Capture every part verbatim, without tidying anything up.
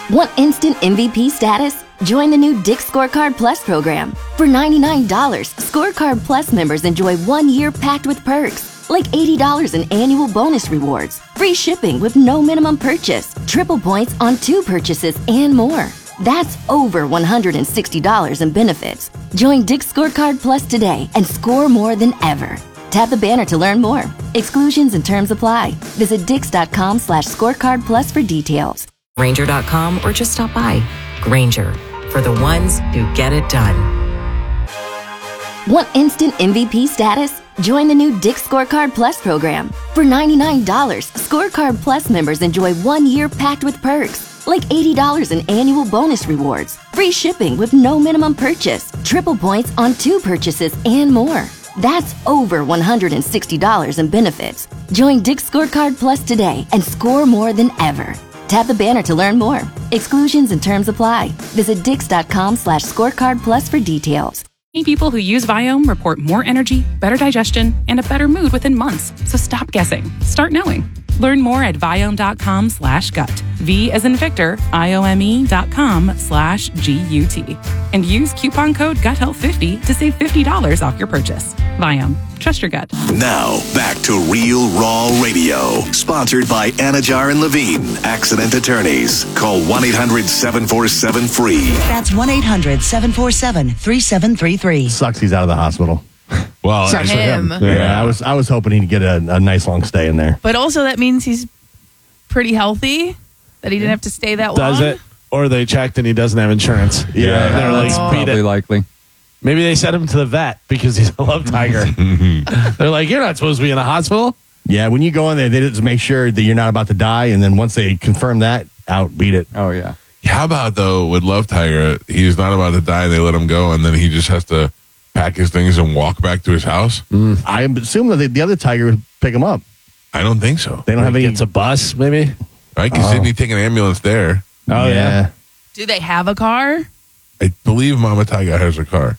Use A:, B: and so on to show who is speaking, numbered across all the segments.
A: Want instant M V P status? Join the new Dick's Scorecard Plus program. For ninety-nine dollars, Scorecard Plus members enjoy one year packed with perks, like eighty dollars in annual bonus rewards, free shipping with no minimum purchase, triple points on two purchases, and more. That's over one hundred sixty dollars in benefits. Join Dick's Scorecard Plus today and score more than ever. Tap the banner to learn more. Exclusions and terms apply. Visit dix.com slash scorecard plus for details.
B: Grainger dot com or just stop by. Grainger, for the ones who get it done.
A: Want instant M V P status? Join the new Dick's Scorecard Plus program. For ninety-nine dollars, Scorecard Plus members enjoy one year packed with perks, like eighty dollars in annual bonus rewards, free shipping with no minimum purchase, triple points on two purchases, and more. That's over one hundred sixty dollars in benefits. Join Dick's Scorecard Plus today and score more than ever. Tap the banner to learn more. Exclusions and terms apply. Visit dix.com slash scorecard plus for details.
C: Many people who use Viome report more energy, better digestion, and a better mood within months. So stop guessing. Start knowing. Learn more at Viome.com slash gut. V as in Victor, I-O-M-E dot com slash G-U-T. And use coupon code gut health fifty to save fifty dollars off your purchase. Viome. Trust your gut.
D: Now, back to Real Raw Radio. Sponsored by Anajar and Levine, Accident Attorneys. Call one eight hundred seven four seven free.
E: That's one eight hundred seven four seven three seven three three.
F: Sucks he's out of the hospital.
G: Well,
H: For him.
F: Yeah, yeah, I was I was hoping he'd get a, a nice long stay in there.
H: But also that means he's pretty healthy, that he didn't have to stay that long.
G: does it? Or they checked and he doesn't have insurance.
F: Yeah.
G: They're like,
H: Oh.
G: beat
I: Probably
G: it.
I: likely.
G: Maybe they sent him to the vet because he's a love tiger. They're like, you're not supposed to be in a hospital.
F: Yeah, when you go in there, they just make sure that you're not about to die, and then once they confirm that, out, beat it.
I: Oh, yeah.
J: How about, though, with Love Tiger, he's not about to die, they let him go, and then he just has to pack his things and walk back to his house?
F: Mm. I assume that the, the other tiger would pick him up.
J: I don't think so.
F: They don't have any.
G: It's a bus, maybe.
J: Right? Because
F: Oh.
J: didn't he take an ambulance there?
G: Oh, yeah.
H: Do they have a car?
J: I believe Mama Tiger has a car.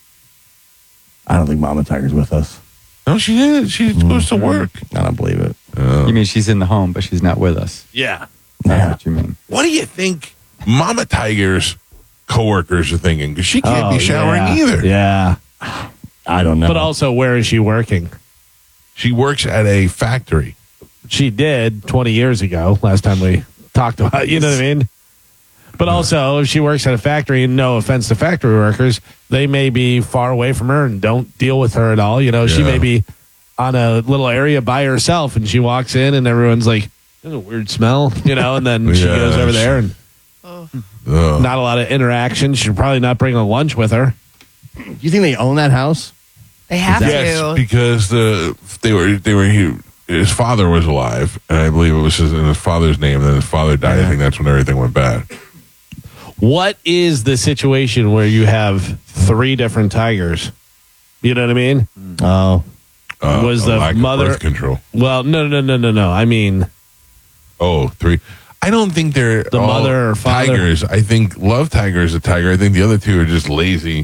F: I don't think Mama Tiger's with us.
J: No, she is. She goes to work.
F: I don't believe it.
I: You mean she's in the home, but she's not with us.
G: Yeah.
I: That's
F: Yeah.
I: what you mean.
J: What do you think Mama Tiger's coworkers are thinking? Because she can't
G: Oh,
J: be showering
G: yeah.
J: either.
G: Yeah.
F: I don't know.
G: But also, where is she working?
J: She works at a factory.
G: She did twenty years ago, last time we talked about it. You know what I mean? But also, if she works at a factory, and no offense to factory workers, they may be far away from her and don't deal with her at all. You know, she
J: Yeah.
G: may be on a little area by herself, and she walks in, and everyone's like, there's a weird smell, you know, and then she
J: Yeah,
G: goes over there, and
J: Ugh.
G: not a lot of interaction. She'll probably not bring a lunch with her.
F: Do you think they own that house?
H: They have
J: Yes,
H: to.
J: because the they were they were he, his father was alive, and I believe it was his, in his father's name. Then his father died. I think that's when everything went bad.
G: What is the situation where you have three different tigers? You know what I mean?
F: Oh.
J: Uh,
G: Was
J: a
G: the
J: lack of
G: mother-
J: birth control?
G: Well, no, no, no, no, no. I mean,
J: Oh, three. I don't think they're
G: The
J: all
G: mother or father?
J: tigers. I think Love Tiger is a tiger. I think the other two are just lazy,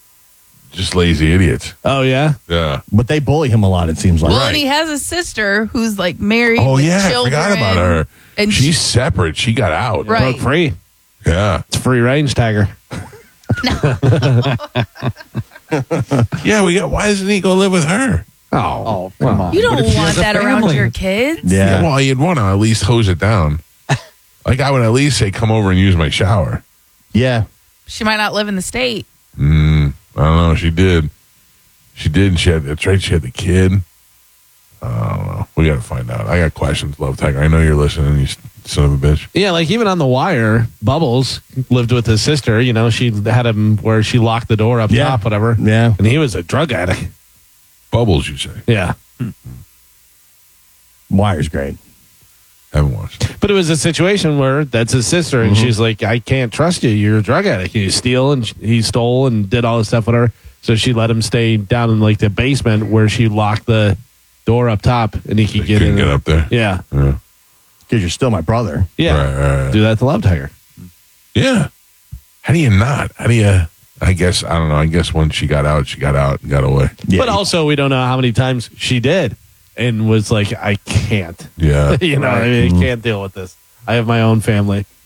J: just lazy idiots.
G: oh, yeah?
J: Yeah.
F: But they bully him a lot, it seems like.
H: Well, and he has a sister who's like married
J: Oh
H: with
J: yeah,
H: children.
J: I forgot about her.
H: And
J: She's separate. She got out.
H: Right.
G: Broke free.
J: Yeah.
G: It's free range tiger.
J: Yeah. We got. Why doesn't he go live with her?
G: Oh,
I: Oh, come on.
H: you don't
I: What if she
H: want
I: has a
H: that around
I: family?
H: your kids.
F: Yeah.
J: Well, you'd want to at least hose it down. Like I would at least say, "Come over and use my shower."
F: Yeah.
H: She might not live in the state.
J: Mm, I don't know. She did. She did. And she had. That's right. She had the kid. I don't know. We got to find out. I got questions, Love Tiger. I know you're listening. You son of a bitch.
G: Yeah, like even on The Wire, Bubbles lived with his sister. You know, she had him where she locked the door up
F: Yeah.
G: top, whatever.
F: Yeah.
G: And he was a drug addict.
J: Bubbles, you say?
G: Yeah.
F: Wire's great.
J: Haven't watched.
G: But it was a situation where that's his sister, and she's like, I can't trust you. You're a drug addict. You steal, and sh- he stole and did all this stuff with her. So she let him stay down in like the basement where she locked the door up top, and he could
J: They
G: get
J: couldn't
G: in.
J: get up there.
G: Yeah.
J: Yeah.
F: Because you're still my brother.
G: Yeah.
J: Right, right, right.
G: Do that to Love Tiger.
J: Yeah. How do you not? How do you? I guess I don't know. I guess when she got out, she got out and got away.
F: Yeah.
G: But also, we don't know how many times she did and was like, I can't.
J: Yeah.
G: you know, what I mean, I can't deal with this. I have my own family.